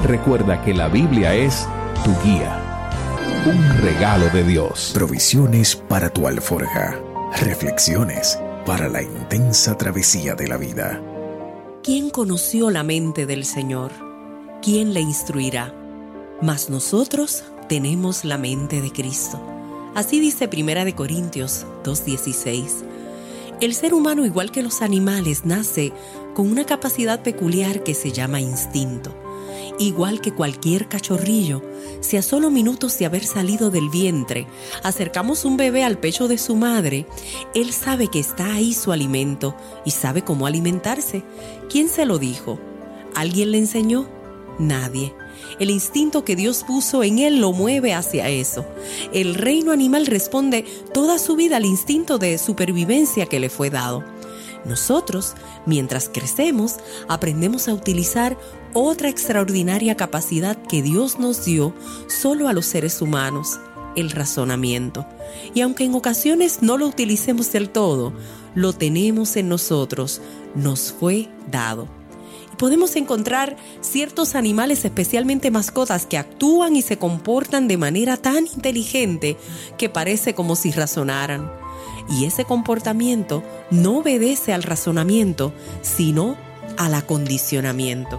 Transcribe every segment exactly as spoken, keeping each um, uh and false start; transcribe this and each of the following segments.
Recuerda que la Biblia es tu guía, un regalo de Dios. Provisiones para tu alforja, reflexiones para la intensa travesía de la vida. ¿Quién conoció la mente del Señor? ¿Quién le instruirá? Mas nosotros tenemos la mente de Cristo. Así dice Primera de Corintios dos dieciséis. El ser humano, igual que los animales, nace con una capacidad peculiar que se llama instinto. Igual que cualquier cachorrillo, si a solo minutos de haber salido del vientre acercamos un bebé al pecho de su madre, él sabe que está ahí su alimento y sabe cómo alimentarse. ¿Quién se lo dijo? ¿Alguien le enseñó? Nadie. El instinto que Dios puso en él lo mueve hacia eso. El reino animal responde toda su vida al instinto de supervivencia que le fue dado. Nosotros, mientras crecemos, aprendemos a utilizar otra extraordinaria capacidad que Dios nos dio solo a los seres humanos, el razonamiento. Y aunque en ocasiones no lo utilicemos del todo, lo tenemos en nosotros, nos fue dado. Y podemos encontrar ciertos animales, especialmente mascotas, que actúan y se comportan de manera tan inteligente que parece como si razonaran. Y ese comportamiento no obedece al razonamiento, sino al acondicionamiento.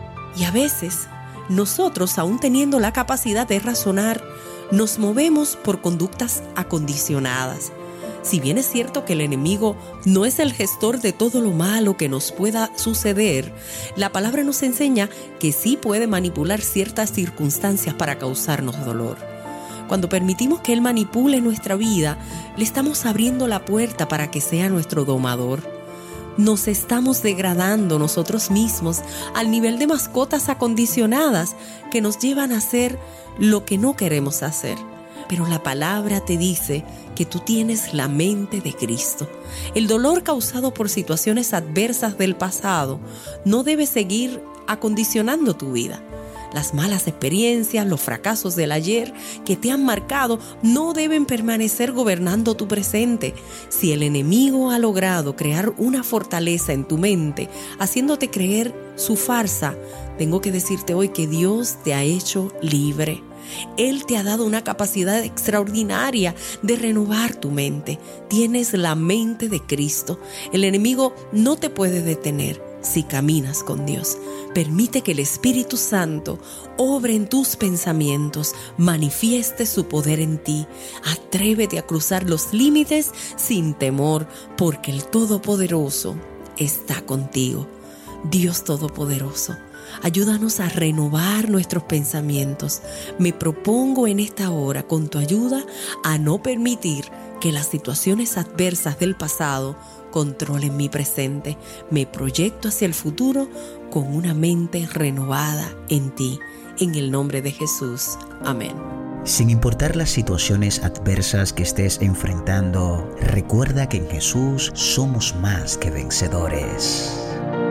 Y a veces, nosotros, aún teniendo la capacidad de razonar, nos movemos por conductas acondicionadas. Si bien es cierto que el enemigo no es el gestor de todo lo malo que nos pueda suceder, la palabra nos enseña que sí puede manipular ciertas circunstancias para causarnos dolor. Cuando permitimos que Él manipule nuestra vida, le estamos abriendo la puerta para que sea nuestro domador. Nos estamos degradando nosotros mismos al nivel de mascotas acondicionadas que nos llevan a hacer lo que no queremos hacer. Pero la palabra te dice que tú tienes la mente de Cristo. El dolor causado por situaciones adversas del pasado no debe seguir acondicionando tu vida. Las malas experiencias, los fracasos del ayer que te han marcado no deben permanecer gobernando tu presente. Si el enemigo ha logrado crear una fortaleza en tu mente, haciéndote creer su farsa, tengo que decirte hoy que Dios te ha hecho libre. Él te ha dado una capacidad extraordinaria de renovar tu mente. Tienes la mente de Cristo. El enemigo no te puede detener si caminas con Dios. Permite que el Espíritu Santo obre en tus pensamientos, manifieste su poder en ti. Atrévete a cruzar los límites sin temor, porque el Todopoderoso está contigo. Dios Todopoderoso, ayúdanos a renovar nuestros pensamientos. Me propongo en esta hora, con tu ayuda, a no permitir que las situaciones adversas del pasado controlen mi presente. Me proyecto hacia el futuro con una mente renovada en ti. En el nombre de Jesús. Amén. Sin importar las situaciones adversas que estés enfrentando, recuerda que en Jesús somos más que vencedores.